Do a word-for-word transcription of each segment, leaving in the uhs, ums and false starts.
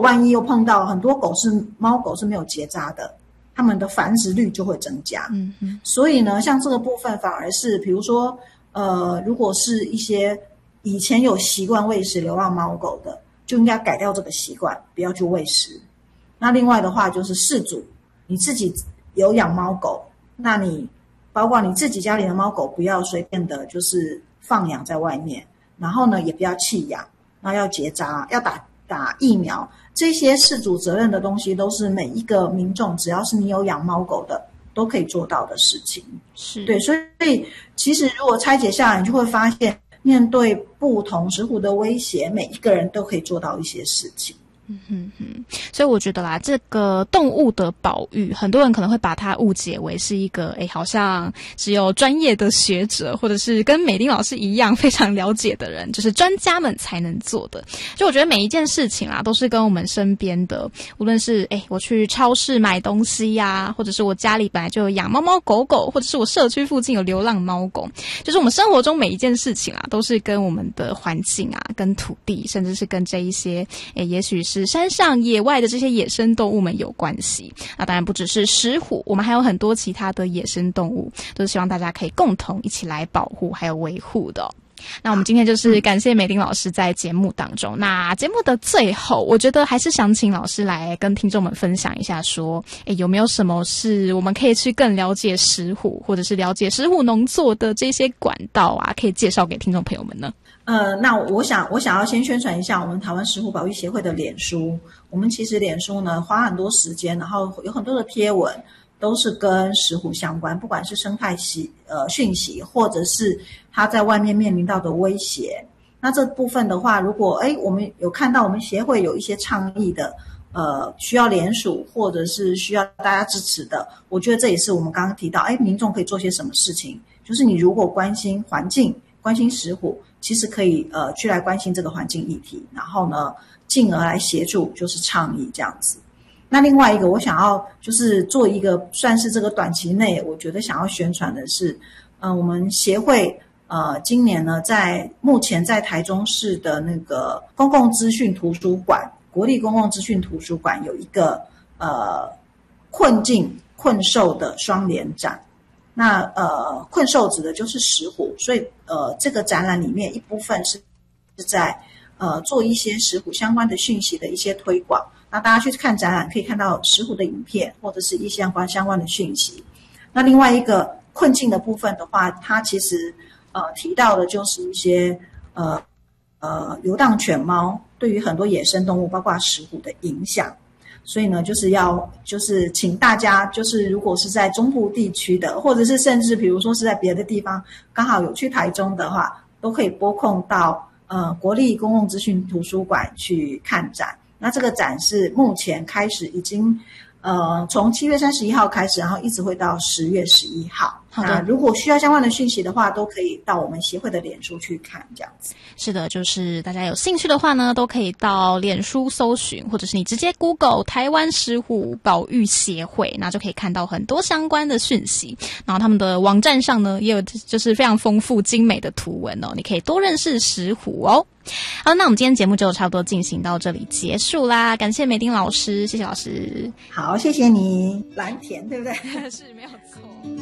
万一又碰到很多狗是猫狗是没有结扎的，它们的繁殖率就会增加。嗯嗯，所以呢，像这个部分反而是，比如说，呃，如果是一些以前有习惯喂食流浪猫狗的，就应该改掉这个习惯，不要去喂食。那另外的话就是饲主，你自己有养猫狗，那你包括你自己家里的猫狗，不要随便的就是放养在外面，然后呢，也不要弃养，然后要结扎，要打打疫苗。这些饲主责任的东西都是每一个民众，只要是你有养猫狗的都可以做到的事情。 是， 对，所以其实如果拆解下来，你就会发现面对不同食虎的威胁，每一个人都可以做到一些事情。 嗯哼哼，所以我觉得啦，这个动物的保育，很多人可能会把它误解为是一个，诶，好像只有专业的学者，或者是跟美玲老师一样非常了解的人，就是专家们才能做的。就我觉得每一件事情啊，都是跟我们身边的，无论是诶，我去超市买东西呀、啊，或者是我家里本来就有养猫猫狗狗，或者是我社区附近有流浪猫狗，就是我们生活中每一件事情啊，都是跟我们的环境啊、跟土地，甚至是跟这一些，诶，也许是是山上野外的这些野生动物们有关系。那当然不只是石虎，我们还有很多其他的野生动物，都是希望大家可以共同一起来保护还有维护的、哦。那我们今天就是感谢美玲老师在节目当中。那节目的最后，我觉得还是想请老师来跟听众们分享一下，说，诶，有没有什么是我们可以去更了解石虎，或者是了解石虎农作的这些管道啊，可以介绍给听众朋友们呢？ 呃，那我想我想要先宣传一下我们台湾石虎保育协会的脸书。我们其实脸书呢花很多时间，然后有很多的贴文都是跟石虎相关，不管是生态息呃讯息，或者是它在外面面临到的威胁。那这部分的话，如果诶我们有看到我们协会有一些倡议的，呃需要联署或者是需要大家支持的，我觉得这也是我们刚刚提到，诶民众可以做些什么事情。就是你如果关心环境，关心石虎，其实可以呃去来关心这个环境议题，然后呢进而来协助就是倡议这样子。那另外一个我想要就是做一个算是这个短期内我觉得想要宣传的是，呃我们协会呃今年呢在目前在台中市的那个公共资讯图书馆，国立公共资讯图书馆有一个呃困境困兽的双联展。那呃困兽指的就是石虎，所以呃这个展览里面一部分是是在呃做一些石虎相关的讯息的一些推广。那大家去看展览可以看到石虎的影片或者是一些相关相关的讯息。那另外一个困境的部分的话，它其实呃提到的就是一些呃呃流浪犬猫对于很多野生动物包括石虎的影响。所以呢，就是要就是请大家，就是如果是在中部地区的，或者是甚至比如说是在别的地方，刚好有去台中的话，都可以拨空到呃国立公共资讯图书馆去看展。那这个展是目前开始已经呃从七月三十一号开始，然后一直会到十月十一号。 好的， 那如果需要相关的讯息的话，都可以到我们协会的脸书去看，这样子。 是的，就是大家有兴趣的话呢，都可以到脸书搜寻，或者是你直接 Google 台湾石虎保育协会，那就可以看到很多相关的讯息。然后他们的网站上呢，也有就是非常丰富精美的图文哦，你可以多认识石虎哦。好，那我们今天节目就差不多进行到这里结束啦，感谢美丁老师，谢谢老师。 好，谢谢你，蓝田对不对？ 是没有错。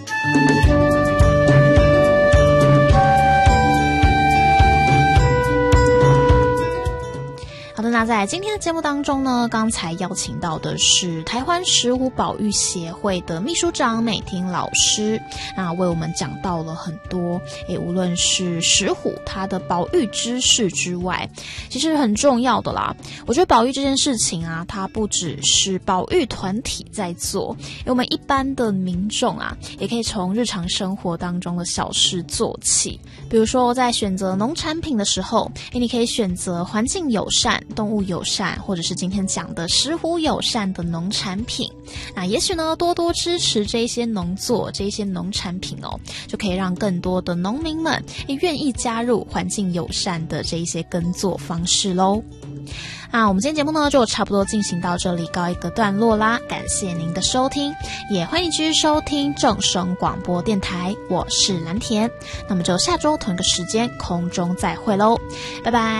好的，那在今天的节目当中呢，刚才邀请到的是台湾石虎保育协会的秘书长美婷老师，那为我们讲到了很多，诶，无论是石虎它的保育知识之外，其实很重要的啦。我觉得保育这件事情啊，它不只是保育团体在做，因为我们一般的民众啊，也可以从日常生活当中的小事做起。比如说在选择农产品的时候，诶，你可以选择环境友善、动物友善，或者是今天讲的石虎友善的农产品。那也许呢，多多支持这些农作、这些农产品哦，就可以让更多的农民们也愿意加入环境友善的这一些耕作方式咯。那我们今天节目呢就差不多进行到这里告一个段落啦，感谢您的收听，也欢迎继续收听正声广播电台，我是蓝田，那么就下周同一个时间空中再会咯，拜拜。